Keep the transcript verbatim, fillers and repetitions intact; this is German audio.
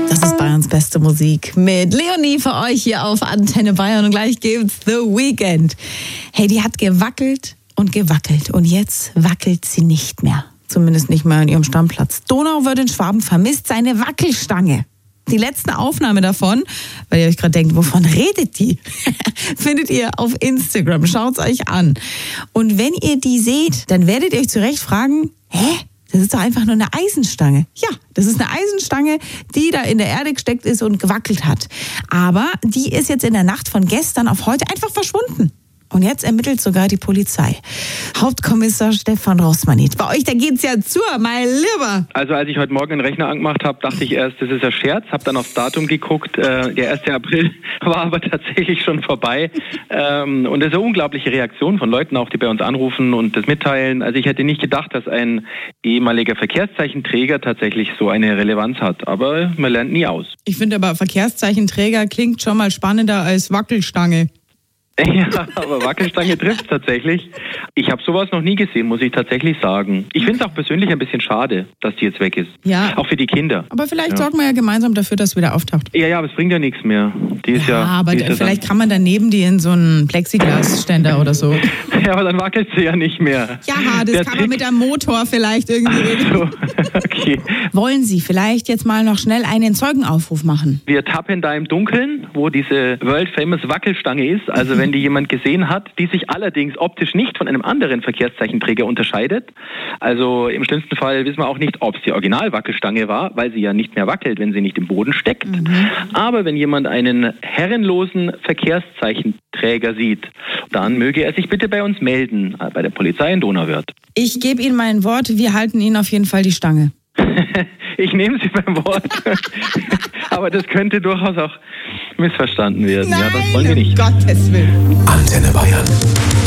Das ist Bayerns beste Musik mit Leonie für euch hier auf Antenne Bayern und gleich gibt's The Weeknd. Hey, die hat gewackelt und gewackelt und jetzt wackelt sie nicht mehr. Zumindest nicht mehr an ihrem Stammplatz. Donau wird in Schwaben vermisst, seine Wackelstange. Die letzte Aufnahme davon, weil ihr euch gerade denkt, wovon redet die? Findet ihr auf Instagram. Schaut's euch an. Und wenn ihr die seht, dann werdet ihr euch zu Recht fragen, hä? Das ist doch einfach nur eine Eisenstange. Ja, das ist eine Eisenstange, die da in der Erde gesteckt ist und gewackelt hat. Aber die ist jetzt in der Nacht von gestern auf heute einfach verschwunden. Und jetzt ermittelt sogar die Polizei. Hauptkommissar Stefan Rossmanit. Bei euch, da geht's ja zu, mein Lieber. Also als ich heute Morgen den Rechner angemacht habe, dachte ich erst, das ist ein Scherz. Habe dann aufs Datum geguckt. Äh, der erste April war aber tatsächlich schon vorbei. Ähm, und das ist eine unglaubliche Reaktion von Leuten auch, die bei uns anrufen und das mitteilen. Also ich hätte nicht gedacht, dass ein ehemaliger Verkehrszeichenträger tatsächlich so eine Relevanz hat. Aber man lernt nie aus. Ich finde aber, Verkehrszeichenträger klingt schon mal spannender als Wackelstange. Ja, aber Wackelstange trifft tatsächlich. Ich habe sowas noch nie gesehen, muss ich tatsächlich sagen. Ich finde es auch persönlich ein bisschen schade, dass die jetzt weg ist. Ja. Auch für die Kinder. Aber vielleicht ja. sorgen wir ja gemeinsam dafür, dass es wieder auftaucht. Ja, ja, aber es bringt ja nichts mehr. Die ist ja, ja aber die ist vielleicht ja kann man daneben die in so einen Plexiglasständer oder so. Ja, aber dann wackelt sie ja nicht mehr. Ja, das Der kann Trick. man mit einem Motor vielleicht irgendwie regeln. So. Okay. Wollen Sie vielleicht jetzt mal noch schnell einen Zeugenaufruf machen? Wir tappen da im Dunkeln, wo diese World Famous Wackelstange ist. Also wenn die jemand gesehen hat, die sich allerdings optisch nicht von einem anderen Verkehrszeichenträger unterscheidet. Also im schlimmsten Fall wissen wir auch nicht, ob es die Originalwackelstange war, weil sie ja nicht mehr wackelt, wenn sie nicht im Boden steckt. Mhm. Aber wenn jemand einen herrenlosen Verkehrszeichenträger sieht, dann möge er sich bitte bei uns melden, bei der Polizei in Donauwörth. Ich gebe Ihnen mein Wort, wir halten Ihnen auf jeden Fall die Stange. Ich nehme Sie beim Wort. Aber das könnte durchaus auch missverstanden werden. Nein, ja, das wollen wir nicht. Um Gottes Willen. Antenne Bayern.